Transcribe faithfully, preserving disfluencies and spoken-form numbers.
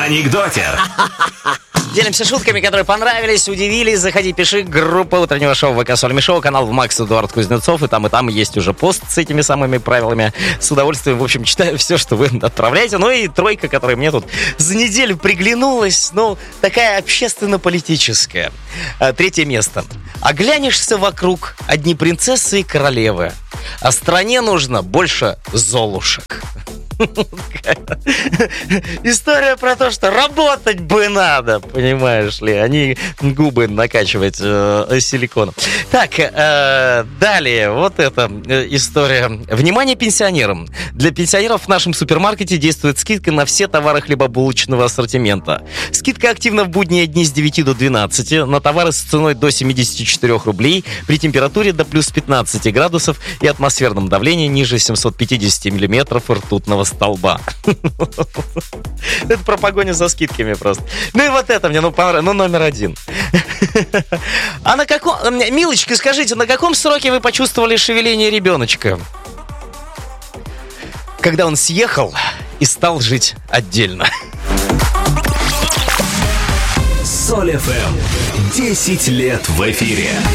Анекдотер. Делимся шутками, которые понравились, удивили. Заходи, пиши. Группа утреннего шоу ВК Соль Шоу, канал в Макс Эдуард Кузнецов. И там, и там есть уже пост с этими самыми правилами. С удовольствием, в общем, читаю все, что вы отправляете. Ну и тройка, которая мне тут за неделю приглянулась. Ну, такая общественно-политическая. Третье место. Оглянешься вокруг, одни принцессы и королевы. А стране нужно больше золушек. История про то, что работать бы надо, понимаешь ли, а не губы накачивать э, силиконом. Так, э, далее, вот эта э, история. Внимание пенсионерам. Для пенсионеров в нашем супермаркете действует скидка на все товары хлебобулочного ассортимента. Скидка активна в будние дни с девяти до двенадцати на товары с ценой до семьдесят четыре рублей при температуре до плюс пятнадцать градусов и атмосферном давлении ниже семьсот пятьдесят миллиметров ртутного столба. Это про погоню за скидками просто. Ну и вот это мне, ну, понравилось, ну, номер один. А на каком... Милочка, скажите, на каком сроке вы почувствовали шевеление ребеночка? Когда он съехал и стал жить отдельно. Соль эф эм. десять лет в эфире.